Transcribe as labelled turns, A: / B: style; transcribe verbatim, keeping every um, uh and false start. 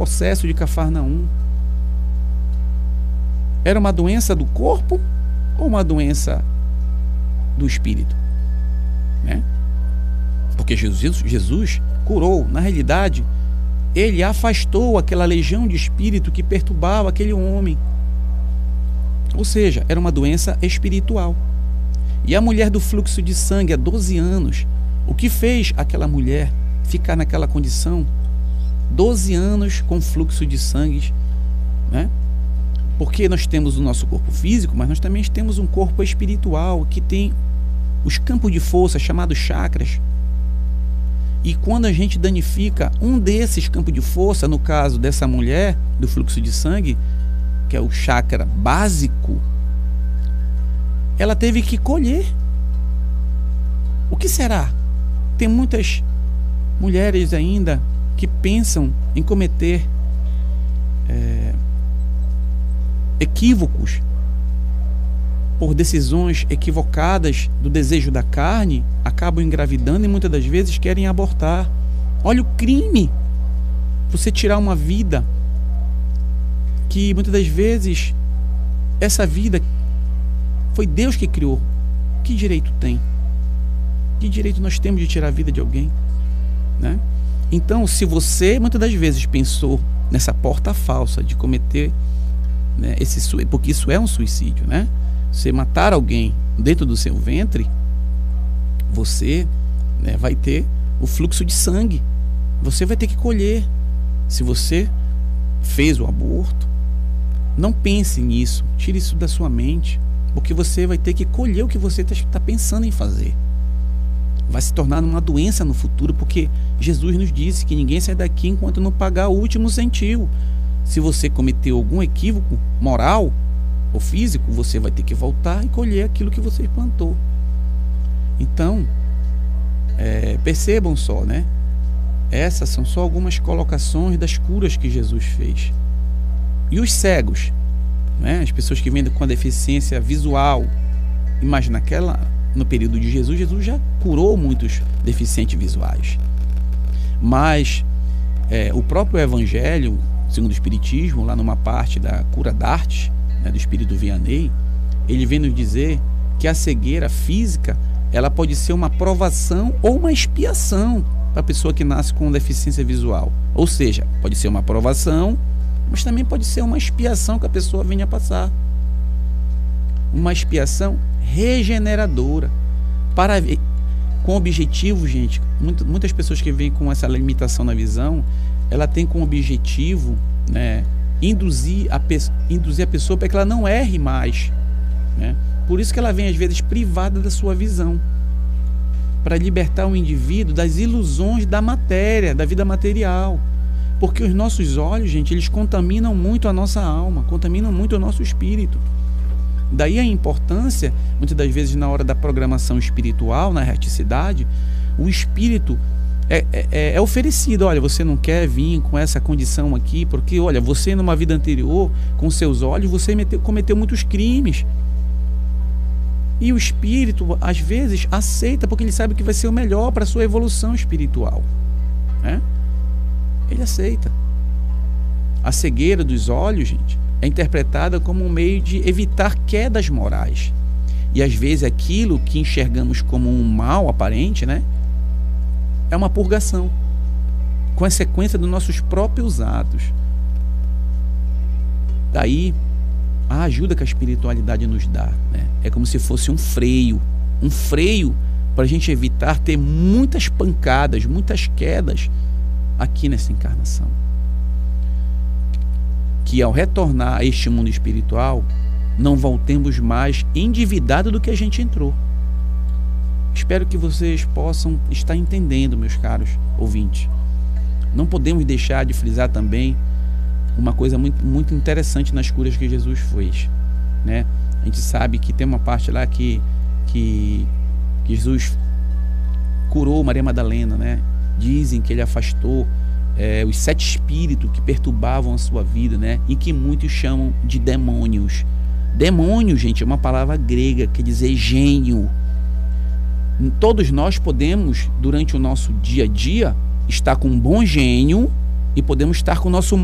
A: possesso de Cafarnaum? Era uma doença do corpo ou uma doença do espírito? Né? Porque Jesus, Jesus curou, na realidade, ele afastou aquela legião de espírito que perturbava aquele homem. Ou seja, era uma doença espiritual. E a mulher do fluxo de sangue há doze anos, o que fez aquela mulher ficar naquela condição? doze anos com fluxo de sangue, né? Porque nós temos o nosso corpo físico, mas nós também temos um corpo espiritual que tem os campos de força chamados chakras. E quando a gente danifica um desses campos de força, no caso dessa mulher do fluxo de sangue, que é o chakra básico, ela teve que colher. O que será? Tem muitas mulheres ainda que pensam em cometer é, equívocos por decisões equivocadas do desejo da carne, acabam engravidando e muitas das vezes querem abortar. Olha o crime! Você tirar uma vida que muitas das vezes essa vida foi Deus que criou. Que direito tem? Que direito nós temos de tirar a vida de alguém? Né? Então, se você muitas das vezes pensou nessa porta falsa de cometer, né, esse, porque isso é um suicídio, né? Você matar alguém dentro do seu ventre, você, né, vai ter o fluxo de sangue. Você vai ter que colher. Se você fez o aborto, não pense nisso. Tire isso da sua mente, porque você vai ter que colher o que você está pensando em fazer. Vai se tornar uma doença no futuro, porque Jesus nos disse que ninguém sai daqui enquanto não pagar o último centavo. Se você cometeu algum equívoco moral ou físico, você vai ter que voltar e colher aquilo que você plantou. Então, é, percebam só, né? Essas são só algumas colocações das curas que Jesus fez. E os cegos, né? As pessoas que vêm com a deficiência visual, imagina aquela, no período de Jesus, Jesus já curou muitos deficientes visuais. Mas é, o próprio Evangelho, segundo o Espiritismo, lá numa parte da cura d'Artes, né, do Espírito Vianney, ele vem nos dizer que a cegueira física, ela pode ser uma provação ou uma expiação para a pessoa que nasce com deficiência visual. Ou seja, pode ser uma provação, mas também pode ser uma expiação que a pessoa venha passar. Uma expiação regeneradora, para, com o objetivo, gente, muitas pessoas que vêm com essa limitação na visão, ela tem como objetivo, né, induzir, a, induzir a pessoa para que ela não erre mais, né? Por isso que ela vem às vezes privada da sua visão, para libertar o indivíduo das ilusões da matéria, da vida material. Porque os nossos olhos, gente, eles contaminam muito a nossa alma, contaminam muito o nosso espírito. Daí a importância, muitas das vezes na hora da programação espiritual, na erraticidade, o espírito é, é, é oferecido. Olha, você não quer vir com essa condição aqui, porque, olha, você numa vida anterior, com seus olhos, você meteu, cometeu muitos crimes. E o espírito, às vezes, aceita, porque ele sabe que vai ser o melhor para a sua evolução espiritual, né? Ele aceita. A cegueira dos olhos, gente, é interpretada como um meio de evitar quedas morais. E às vezes aquilo que enxergamos como um mal aparente, né, é uma purgação, consequência dos nossos próprios atos. Daí a ajuda que a espiritualidade nos dá, né, é como se fosse um freio, um freio para a gente evitar ter muitas pancadas, muitas quedas aqui nessa encarnação. Que ao retornar a este mundo espiritual, não voltemos mais endividado do que a gente entrou. Espero que vocês possam estar entendendo, meus caros ouvintes. Não podemos deixar de frisar também uma coisa muito, muito interessante nas curas que Jesus fez, né? A gente sabe que tem uma parte lá que, que, que Jesus curou Maria Madalena, né? Dizem que ele afastou é, os sete espíritos que perturbavam a sua vida, né? E que muitos chamam de demônios. Demônio, gente, é uma palavra grega, quer dizer gênio. Todos nós podemos, durante o nosso dia a dia, estar com um bom gênio e podemos estar com o nosso